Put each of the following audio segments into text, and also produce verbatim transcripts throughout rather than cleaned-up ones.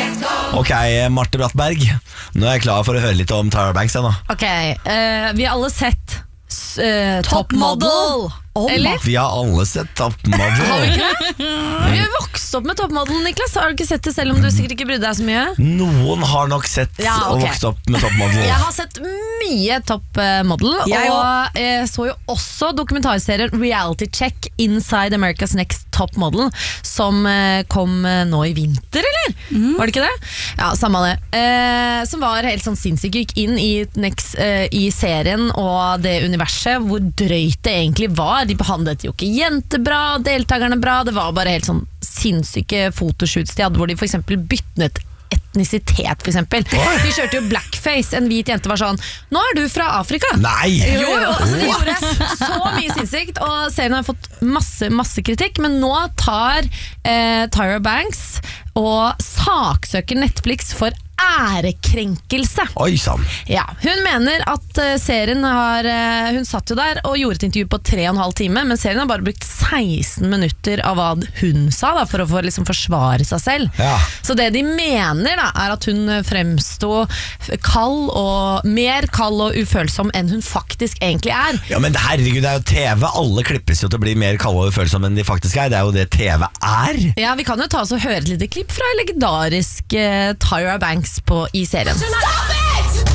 Ok, Marte Brattberg, nå er jeg klar for å høre litt om Tyra Banks. Nå. Ok, uh, vi har alle sett uh, Top Model. Oh, Eller? Vi har alle sett Top Model. Har vi ikke det? Vi har vokst opp med Top Model, Niklas. Har du ikke sett det selv om du sikkert ikke brydde deg så mye? Noen har nok sett Ja, ok. og vokst opp med Top Model. Jeg har sett mye Top Model, Jeg og jeg så jo også dokumentarserien Reality Check Inside America's Next Top Model, som eh, kom eh, nå i vinter, eller? Mm. Var det ikke det? Ja, samme det. Eh, som var helt sånn sinnssykt. Gikk inn i, next, eh, i serien og det universet, hvor drøyt det egentlig var. De behandlet jo ikke jenter bra, deltakerne bra. Det var bare helt sånn sinnssyke fotoshoots de hadde, hvor de for eksempel byttet etnisitet, for eksempel. De kjørte jo blackface. En hvit jente var sånn: nå er du fra Afrika. Nei! Jo, jo, altså de gjorde så mye sinnssykt, og serien har fått masse, masse kritikk, men nå tar eh, Tyra Banks og saksøker Netflix for ærekrenkelse. Oi, sann. Ja, hun mener at uh, serien har uh, Hun satt jo der og gjorde et intervju på tre og en halv time, men serien har bare brukt seksten minutter av hva hun sa da, for å få, liksom, forsvare seg selv. Ja. Så det de mener da, er at hun fremsto kald og mer kald og ufølsom enn hun faktisk egentlig er. Ja, men herregud, det er jo T V. Alle klippes jo til å bli mer kalde og ufølsomme enn de faktisk er. Det er jo det T V er. Ja, vi kan jo ta oss og høre et lite klipp fra legendarisk uh, Tyra Banks på, i serien. Stop it!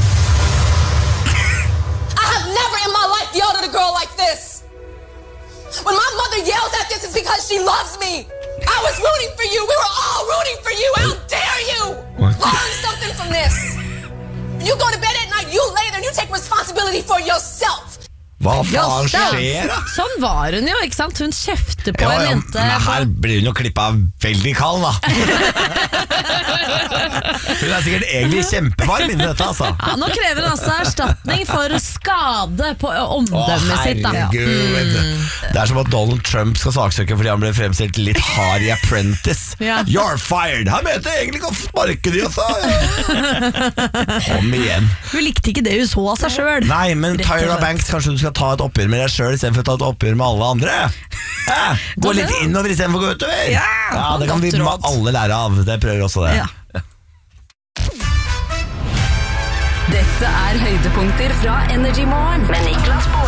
I have never in my life yelled at a girl like this. When my mother yells at this, it's because she loves me. I was rooting for you. We were all rooting for you. How dare you? What? Learn something from this. You go to bed at night, you lay there and you take responsibility for yourself. Hva faen skjer da? Sånn var hun jo, ikke sant? Hun kjefter på Ja, en ja, jente. men her blir hun jo klippet veldig kald da. Hun er sikkert egentlig kjempevarm inni dette, altså. Ja, nå krever hun altså erstatning for skade på omdømmet Å, sitt da. herregud, vet du. Det er som at Donald Trump skal saksøke fordi han ble fremstilt litt hard i Apprentice. Ja. You're fired! Han mente egentlig ikke å sparke de også. Kom igjen. Hun likte ikke det hun så av seg selv. Nei, men Rett og Tyra slett. Banks, kanskje du skal ta et oppgjør med deg selv i stedet for å ta et oppgjør med alle andre. Hæ? Gå litt innover i stedet for å gå utover. Ja, Ja, det kan vi godt råd. alle lære av. Det prøver også det. Ja. Dette er høydepunkter fra Energy Morgen med Niklas Baarli.